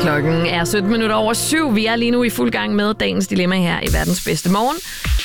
Klokken er 7:17. Vi er lige nu i fuld gang med dagens dilemma her i Verdens Bedste Morgen.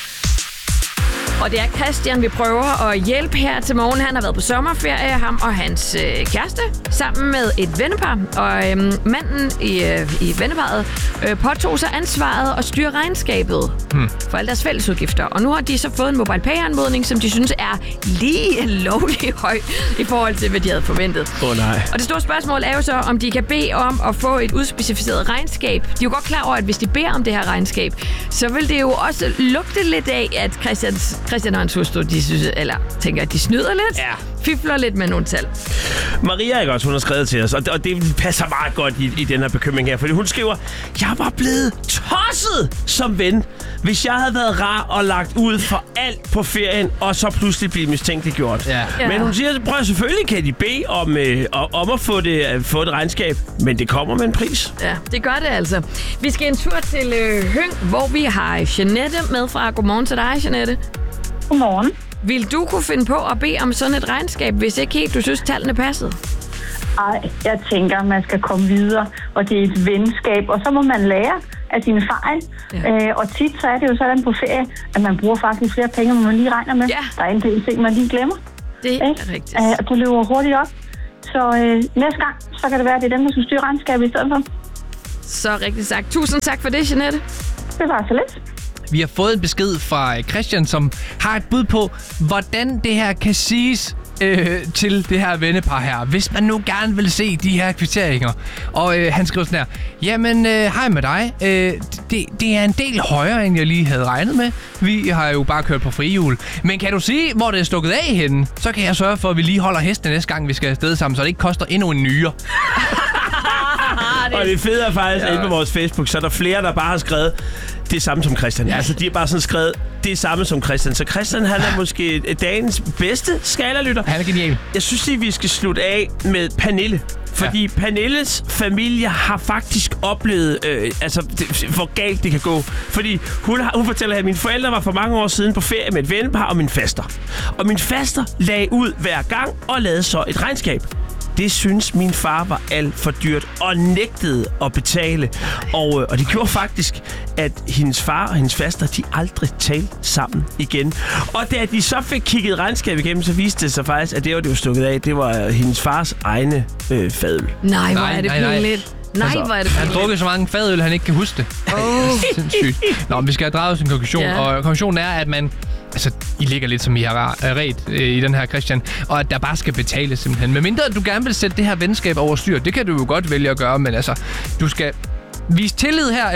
Og det er Christian, vi prøver at hjælpe her til morgen. Han har været på sommerferie, ham og hans kæreste, sammen med et vennepar. Og manden i venneparet påtog sig ansvaret at styre regnskabet for alle deres fællesudgifter. Og nu har de så fået en MobilePay-anmodning, som de synes er lige lovligt høj i forhold til, hvad de havde forventet. Nej. Og det store spørgsmål er jo så, om de kan bede om at få et udspecificeret regnskab. De er jo godt klar over, at hvis de beder om det her regnskab, så vil det jo også lugte lidt af, at Christian og hans hustru, de synes, eller tænker, at de snyder lidt, fifler lidt med nogle tal. Maria, ikke også, hun har skrevet til os, og det passer meget godt i den her bekymring her, fordi hun skriver, jeg var blevet tosset som ven, hvis jeg havde været rar og lagt ud for alt på ferien, og så pludselig blive mistænkeliggjort. Ja. Men hun siger, prøv selvfølgelig kan de bede om at få et regnskab, men det kommer med en pris. Ja, det gør det altså. Vi skal en tur til Høng, hvor vi har Jeanette med fra. Godmorgen til dig, Jeanette. Godmorgen. Vil du kunne finde på at bede om sådan et regnskab, hvis ikke helt du synes, tallene passede? Ej, jeg tænker, man skal komme videre, og det er et venskab, og så må man lære af sine fejl. Ja. Og tit så er det jo sådan på ferie, at man bruger faktisk flere penge, end man lige regner med. Ja. Der er en del ting, man lige glemmer. Det er rigtigt. Og du løber hurtigt op. Så næste gang, så kan det være, at det er dem, der skal styre regnskabet i stedet for. Så rigtigt sagt. Tusind tak for det, Jeanette. Det var så lidt. Vi har fået en besked fra Christian, som har et bud på, hvordan det her kan siges til det her vennepar her, hvis man nu gerne vil se de her kvitteringer. Og han skriver sådan her, jamen hej med dig, det er en del højere, end jeg lige havde regnet med. Vi har jo bare kørt på frihjul. Men kan du sige, hvor det er stukket af henne? Så kan jeg sørge for, at vi lige holder hestene næste gang, vi skal afsted sammen, så det ikke koster endnu en nyre. Og det fede er faktisk, inde på vores Facebook, så er der flere, der bare har skrevet det samme som Christian. Ja. Altså, de har bare sådan skrevet det samme som Christian. Så Christian, han er måske dagens bedste skalalytter. Han er genial. Jeg synes lige, vi skal slutte af med Pernille. Fordi Pernilles familie har faktisk oplevet, hvor galt det kan gå. Fordi hun fortæller, at mine forældre var for mange år siden på ferie med et vennepar og min faster. Og min faster lagde ud hver gang og lavede så et regnskab. Det synes min far var alt for dyrt og nægtede at betale. Og det gjorde faktisk, at hendes far og hendes faster, de aldrig talte sammen igen. Og da de så fik kigget regnskab igennem, så viste det sig faktisk, at det var stukket af. Det var hendes fars egne fadøl. Nej, hvor er det pinligt. Nej, hvor er det han drukker så mange fadøl, han ikke kan huske det. Sindssygt. Nå, vi skal have draget sin konklusion. Ja. Og konklusionen er, at man... Altså, I ligger lidt som I har ret i den her, Christian. Og at der bare skal betales simpelthen. Men mindre, at du gerne vil sætte det her venskab over styr, det kan du jo godt vælge at gøre. Men altså, du skal vise tillid her.